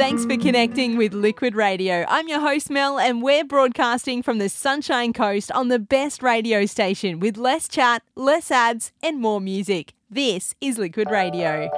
Thanks for connecting with Liquid Radio. I'm your host, Mel, and we're broadcasting from the Sunshine Coast on the best radio station with less chat, less ads, and more music. This is Liquid Radio.